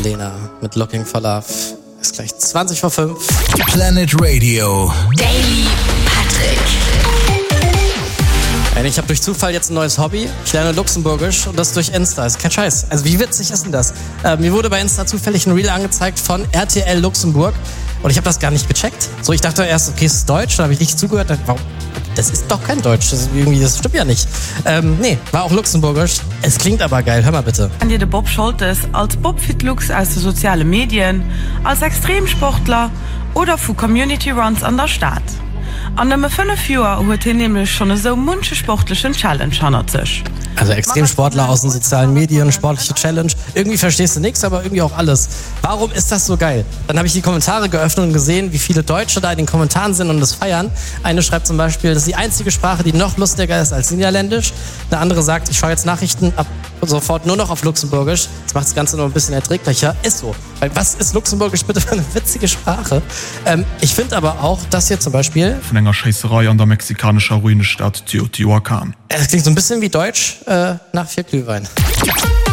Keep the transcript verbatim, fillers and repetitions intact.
Lena mit Looking for Love. Ist gleich zwanzig vor fünf. Planet Radio. Daily Patrick. Ich habe durch Zufall jetzt ein neues Hobby. Ich lerne Luxemburgisch und das durch Insta. Ist kein Scheiß. Also wie witzig ist denn das? Äh, mir wurde bei Insta zufällig ein Reel angezeigt von R T L Luxemburg und ich habe das gar nicht gecheckt. So, ich dachte erst, okay, es ist Deutsch, da habe ich richtig zugehört. Dachte, warum? Das ist doch kein Deutsch. Das, ist irgendwie, das stimmt ja nicht. Ähm, nee, war auch Luxemburgisch. Es klingt aber geil. Hör mal bitte. An dir der Bob Scholtes als Bobfitlux aus den sozialen Medien, als Extremsportler oder für Community Runs an der Stadt. An dem fünf Jahren hat er nämlich schon so manche sportlichen Challenge hinter sich. Also Extremsportler aus den sozialen Medien, sportliche Challenge. Irgendwie verstehst du nichts, aber irgendwie auch alles. Warum ist das so geil? Dann habe ich die Kommentare geöffnet und gesehen, wie viele Deutsche da in den Kommentaren sind und das feiern. Eine schreibt zum Beispiel, das ist die einzige Sprache, die noch lustiger ist als Niederländisch. Eine andere sagt, ich schaue jetzt Nachrichten ab sofort nur noch auf Luxemburgisch. Das macht das Ganze noch ein bisschen erträglicher. Ist so. Weil was ist Luxemburgisch bitte für eine witzige Sprache? Ähm, ich finde aber auch, dass hier zum Beispiel von einer Scheißerei an der mexikanischen Ruinestadt Teotihuacan. Es klingt so ein bisschen wie Deutsch äh, nach vier Glühwein.